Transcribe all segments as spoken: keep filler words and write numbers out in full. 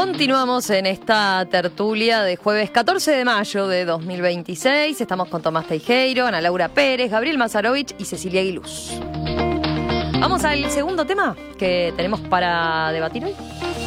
Continuamos en esta tertulia de jueves catorce de mayo de dos mil veintiséis. Estamos con Tomás Teijeiro, Ana Laura Pérez, Gabriel Mazarovich y Cecilia Aguiluz. Vamos al segundo tema que tenemos para debatir hoy.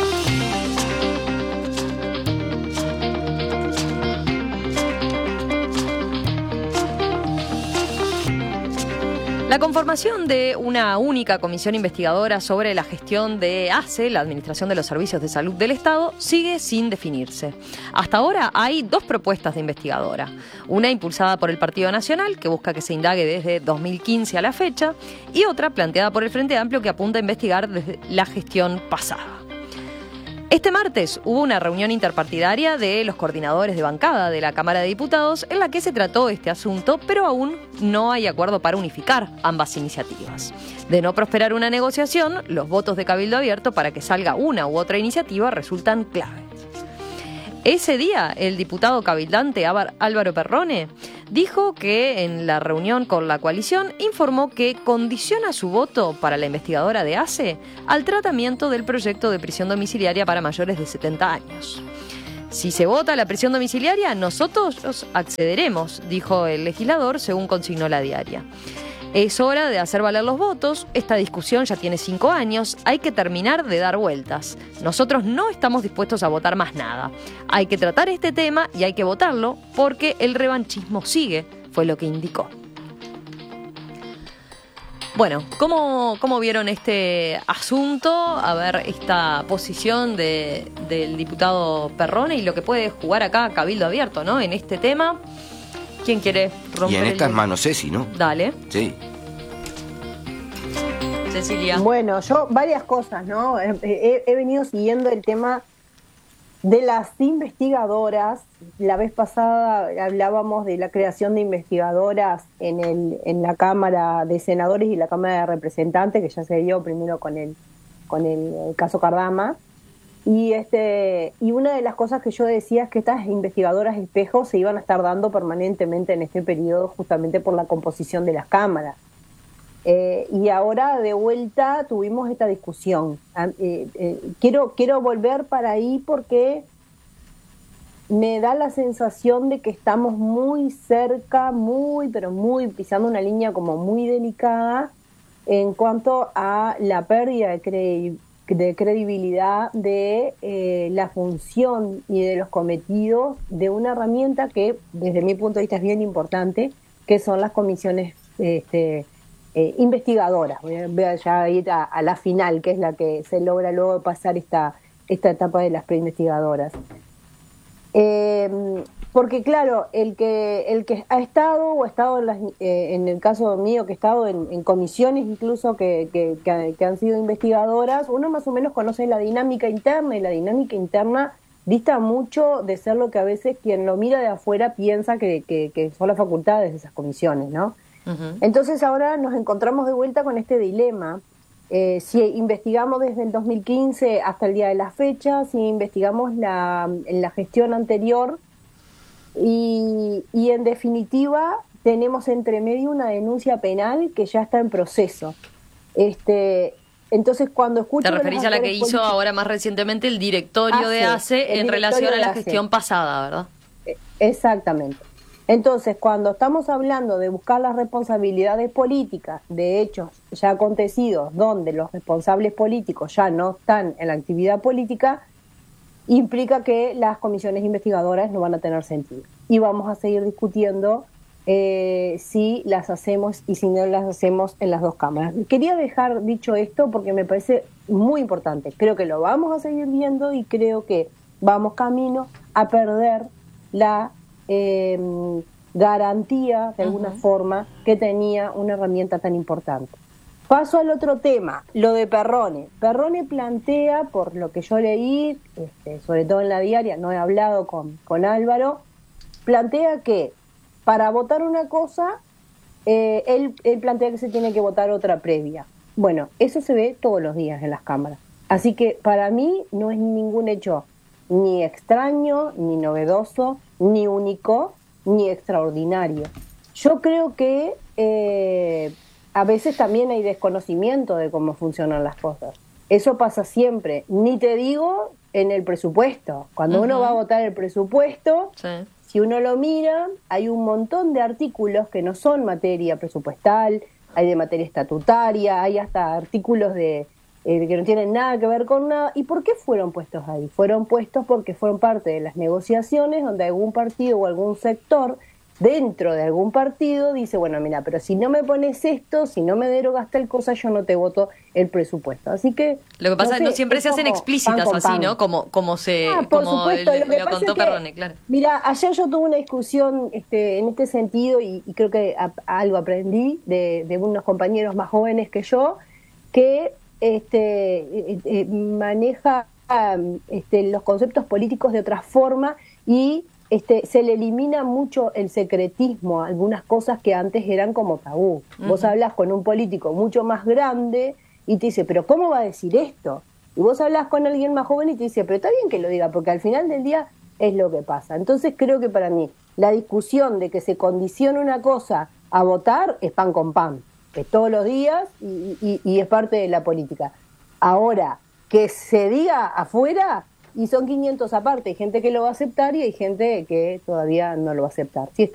La conformación de una única comisión investigadora sobre la gestión de A C E, la Administración de los Servicios de Salud del Estado, sigue sin definirse. Hasta ahora hay dos propuestas de investigadora. Una impulsada por el Partido Nacional, que busca que se indague desde dos mil quince a la fecha, y otra planteada por el Frente Amplio, que apunta a investigar desde la gestión pasada. Este martes hubo una reunión interpartidaria de los coordinadores de bancada de la Cámara de Diputados en la que se trató este asunto, pero aún no hay acuerdo para unificar ambas iniciativas. De no prosperar una negociación, los votos de Cabildo Abierto para que salga una u otra iniciativa resultan claves. Ese día, el diputado cabildante Álvaro Perrone dijo que en la reunión con la coalición informó que condiciona su voto para la investigadora de A C E al tratamiento del proyecto de prisión domiciliaria para mayores de setenta años. Si se vota la prisión domiciliaria, nosotros accederemos, dijo el legislador, según consignó La Diaria. Es hora de hacer valer los votos, esta discusión ya tiene cinco años, hay que terminar de dar vueltas. Nosotros no estamos dispuestos a votar más nada. Hay que tratar este tema y hay que votarlo porque el revanchismo sigue, fue lo que indicó. Bueno, ¿cómo, cómo vieron este asunto? A ver, esta posición de, del diputado Perrone y lo que puede jugar acá Cabildo Abierto, ¿no? En este tema. ¿Quién quiere romper? Y en estas el... manos Ceci, ¿no? Dale. Sí. Cecilia. Bueno, yo varias cosas, ¿no? He, he, he venido siguiendo el tema de las investigadoras. La vez pasada hablábamos de la creación de investigadoras en el en la Cámara de Senadores y la Cámara de Representantes, que ya se dio primero con el con el, el caso Cardama. Y este y una de las cosas que yo decía es que estas investigadoras espejo se iban a estar dando permanentemente en este periodo justamente por la composición de las cámaras. Eh, y ahora de vuelta tuvimos esta discusión. Eh, eh, quiero, quiero volver para ahí porque me da la sensación de que estamos muy cerca, muy, pero muy, pisando una línea como muy delicada en cuanto a la pérdida de credibilidad de credibilidad de eh, la función y de los cometidos de una herramienta que desde mi punto de vista es bien importante, que son las comisiones este, eh, investigadoras. Voy a, voy a ya ir a, a la final, que es la que se logra luego pasar esta, esta etapa de las preinvestigadoras. Eh, porque claro, el que el que ha estado o ha estado en, las, eh, en el caso mío que he estado en, en comisiones incluso que, que, que, que han sido investigadoras, uno más o menos conoce la dinámica interna y la dinámica interna dista mucho de ser lo que a veces quien lo mira de afuera piensa que, que, que son las facultades de esas comisiones, ¿no? Uh-huh. Entonces ahora nos encontramos de vuelta con este dilema. Eh, si investigamos desde el dos mil quince hasta el día de la fecha, si investigamos la, la gestión anterior y, y en definitiva tenemos entre medio una denuncia penal que ya está en proceso. Este, entonces cuando escucho... Te referís a la que hizo políticos, ahora más recientemente el directorio A C E, de A C E en relación a la gestión pasada, ¿verdad? Exactamente. Entonces, cuando estamos hablando de buscar las responsabilidades políticas de hechos ya acontecidos, donde los responsables políticos ya no están en la actividad política, implica que las comisiones investigadoras no van a tener sentido. Y vamos a seguir discutiendo eh, si las hacemos y si no las hacemos en las dos cámaras. Quería dejar dicho esto porque me parece muy importante. Creo que lo vamos a seguir viendo y creo que vamos camino a perder la... Eh, garantía de alguna uh-huh. forma que tenía una herramienta tan importante. Paso al otro tema, lo de Perrone. Perrone plantea, por lo que yo leí, este, sobre todo en La Diaria, no he hablado con, con Álvaro, plantea que para votar una cosa, eh, él, él plantea que se tiene que votar otra previa. Bueno, eso se ve todos los días en las cámaras. Así que para mí no es ningún hecho ni extraño, ni novedoso, ni único, ni extraordinario. Yo creo que eh, a veces también hay desconocimiento de cómo funcionan las cosas. Eso pasa siempre. Ni te digo en el presupuesto. Cuando uh-huh. uno va a votar el presupuesto, sí. si uno lo mira, hay un montón de artículos que no son materia presupuestal, hay de materia estatutaria, hay hasta artículos de eh, que no tienen nada que ver con nada. ¿Y por qué fueron puestos ahí? Fueron puestos porque fueron parte de las negociaciones donde algún partido o algún sector dentro de algún partido dice, bueno, mira, pero si no me pones esto, si no me derogas tal cosa, yo no te voto el presupuesto. Así que... Lo que pasa no es que no sé, siempre se hacen explícitas así, pan. ¿no? Como, como se ah, por como supuesto, el, lo que lo pasa contó es que, Perrone, claro. Mira, ayer yo tuve una discusión este, en este sentido y, y creo que a, a algo aprendí de, de unos compañeros más jóvenes que yo, que este, eh, eh, maneja um, este, los conceptos políticos de otra forma y... Este, se le elimina mucho el secretismo, algunas cosas que antes eran como tabú. Uh-huh. Vos hablas con un político mucho más grande y te dice, pero ¿cómo va a decir esto? Y vos hablas con alguien más joven y te dice, pero está bien que lo diga, porque al final del día es lo que pasa. Entonces creo que para mí la discusión de que se condiciona una cosa a votar es pan con pan, es todos los días y, y, y es parte de la política. Ahora, que se diga afuera... Y son quinientos aparte, hay gente que lo va a aceptar y hay gente que todavía no lo va a aceptar. Si